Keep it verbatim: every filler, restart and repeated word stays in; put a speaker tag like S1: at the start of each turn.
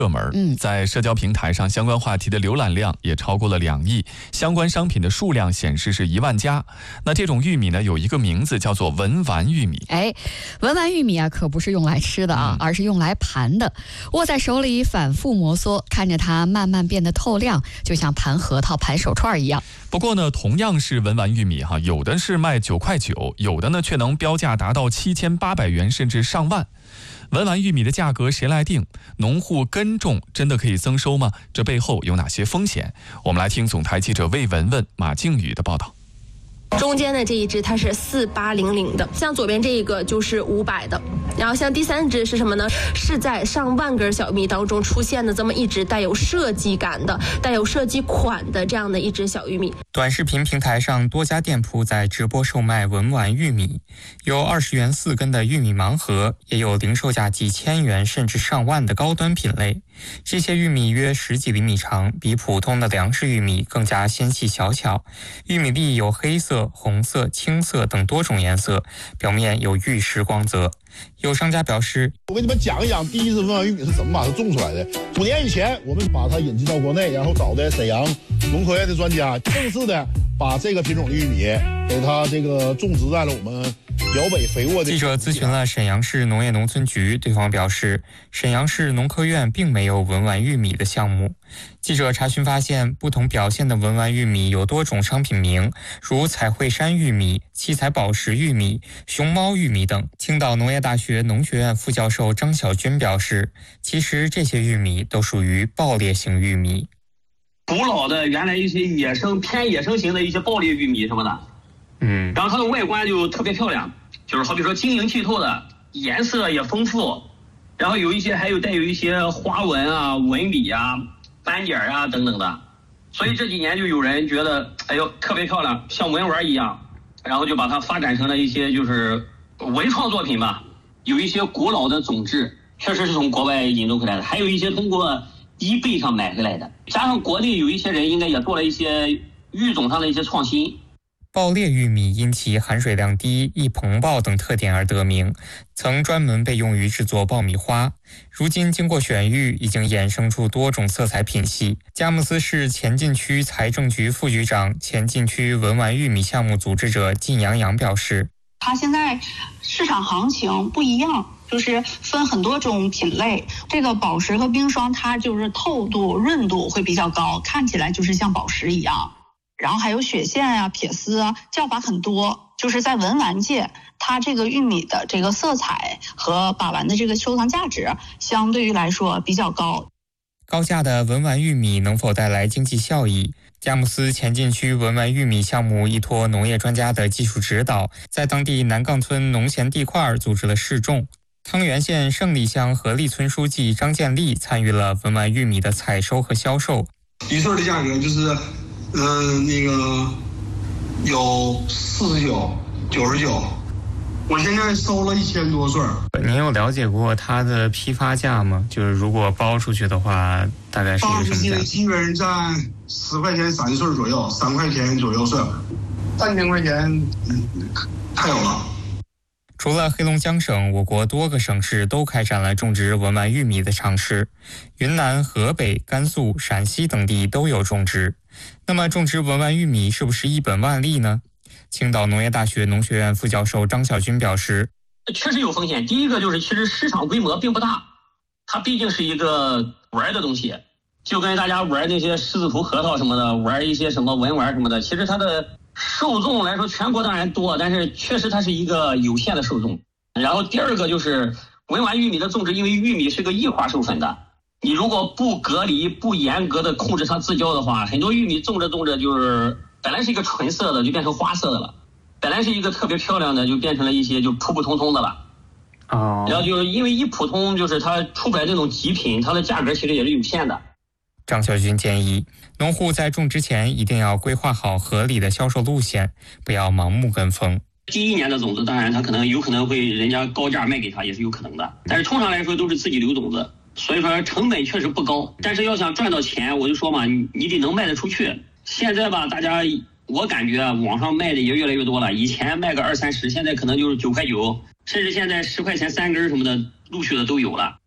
S1: 热门，
S2: 嗯，
S1: 在社交平台上相关话题的浏览量也超过了两亿，相关商品的数量显示是一万家。那这种玉米呢，有一个名字叫做文玩玉米。
S2: 哎，文玩玉米啊，可不是用来吃的啊，
S1: 嗯、
S2: 而是用来盘的。握在手里反复摩挲，看着它慢慢变得透亮，就像盘核桃、盘手串一样。
S1: 不过呢，同样是文玩玉米哈，有的是卖九块九，有的呢却能标价达到七千八百元，甚至上万。文玩玉米的价格谁来定？农户耕种真的可以增收吗？这背后有哪些风险？我们来听总台记者魏文文、马靖宇的报道。
S3: 中间的这一只它是四八零零的，像左边这一个就是五百的，然后像第三只是什么呢？是在上万根小玉米当中出现的这么一只带有设计感的、带有设计款的这样的一只小玉米。
S4: 短视频平台上多家店铺在直播售卖文玩玉米，有二十元四根的玉米盲盒，也有零售价几千元甚至上万的高端品类。这些玉米约十几厘米长，比普通的粮食玉米更加纤细小巧。玉米粒有黑色、红色、青色等多种颜色，表面有玉石光泽。有商家表示，
S5: 我给你们讲一讲第一只文玩玉米是怎么把它种出来的。五年以前，我们把它引进到国内，然后找的沈阳农科院的专家，正式的把这个品种的玉米给它这个种植在了我们辽北肥沃的。
S4: 记者咨询了沈阳市农业农村局，对方表示，沈阳市农科院并没有文玩玉米的项目。记者查询发现，不同表现的文玩玉米有多种商品名，如彩绘山玉米、七彩宝石玉米、熊猫玉米等。青岛农业大学农学院副教授张小军表示，其实这些玉米都属于爆裂型玉米。
S6: 古老的原来一些野生偏野生型的一些爆裂玉米什么的，
S4: 嗯，
S6: 然后它的外观就特别漂亮，就是好比说晶莹剔透的，颜色也丰富，然后有一些还有带有一些花纹啊、纹理啊、斑点啊等等的，所以这几年就有人觉得，哎呦特别漂亮，像文玩一样，然后就把它发展成了一些就是文创作品吧。有一些古老的种质确实是从国外引入回来的，还有一些通过eBay上买回来的，加上国内有一些人应该也做了一些育种上的一些创新。
S4: 爆裂玉米因其含水量低、易膨爆等特点而得名，曾专门被用于制作爆米花。如今经过选育，已经衍生出多种色彩品系。佳木斯市前进区财政局副局长、前进区文玩玉米项目组织者靳阳阳表示，
S7: 它现在市场行情不一样，就是分很多种品类。这个宝石和冰霜，它就是透度、润度会比较高，看起来就是像宝石一样。然后还有雪线啊、撇丝啊，叫法很多。就是在文玩界，它这个玉米的这个色彩和把玩的这个收藏价值，相对于来说比较高。
S4: 高价的文玩玉米能否带来经济效益？佳木斯前进区文玩玉米项目依托农业专家的技术指导，在当地南岗村农闲地块组织了试种。汤原县胜利乡河利村书记张建立参与了文玩玉米的采收和销售。
S8: 一穗的价格就是，嗯、呃，那个有四十九、九十九。我现在收了一千多穗。
S4: 您有了解过它的批发价吗？就是如果包出去的话，大概是一个什么价？
S8: 基本在十块钱三穗左右，三块钱左右穗，三千块钱，嗯，太有了。
S4: 除了黑龙江省，我国多个省市都开展了种植文玩玉米的尝试。云南、河北、甘肃、陕西等地都有种植。那么，种植文玩玉米是不是一本万利呢？青岛农业大学农学院副教授张小军表示，
S6: 确实有风险。第一个就是其实市场规模并不大，它毕竟是一个玩的东西，就跟大家玩那些狮子头核桃什么的，玩一些什么文玩什么的，其实它的受众来说全国当然多，但是确实它是一个有限的受众。然后第二个就是文玩玉米的种植，因为玉米是个异花授粉的，你如果不隔离不严格的控制它自交的话，很多玉米种着种着就是本来是一个纯色的就变成花色的了，本来是一个特别漂亮的就变成了一些就普普通通的了。
S4: 哦，
S6: 然后就是因为一普通就是它出不来那种极品，它的价格其实也是有限的。
S4: 张小军建议，农户在种之前一定要规划好合理的销售路线，不要盲目跟风。
S6: 第一年的种子，当然它可能有可能会人家高价卖给他，也是有可能的。但是通常来说都是自己留种子，所以说成本确实不高。但是要想赚到钱，我就说嘛，你你得能卖得出去。现在吧，大家我感觉网上卖的也越来越多了。以前卖个二三十，现在可能就是九块九，甚至现在十块钱三根什么的，陆续的都有了。